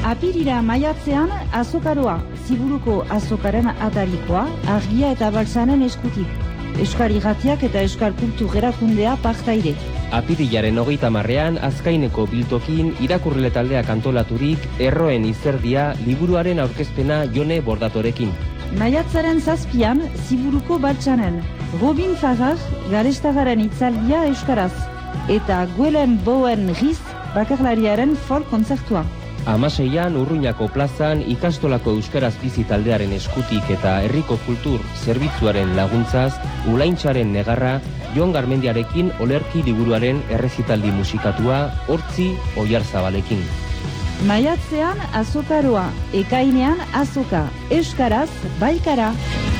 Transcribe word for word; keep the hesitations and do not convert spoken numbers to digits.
Apirira maiatzean azokaroa, Ziburuko azokaren atarikoa, argia eta baltsanen eskutik. Euskal Irratiak eta Euskal Kultur Erakundea partaide. Apirilaren hogeita marrean Azkaineko biltokin irakurle taldeak antolaturik Erroen izerdia liburuaren aurkezpena Jone Bordatorekin. Maiatzaren zazpian Ziburuko baltsanen. Robin Farrar garestagaren itzaldia euskaraz. Eta Guelen Bowen Riz bakarlariaren folk kontzertua. Hamaseian Urruñako plazan ikastolako euskaraz bizi taldearen eskutik eta herriko kultur zerbitzuaren laguntzaz Ulaintzaren negarra Jon Garmendiarekin olerki liburuaren errezitaldi musikatua Hortzi Oiarzabalekin. Maiatzean azokaroa, ekainean azoka, euskaraz baikara.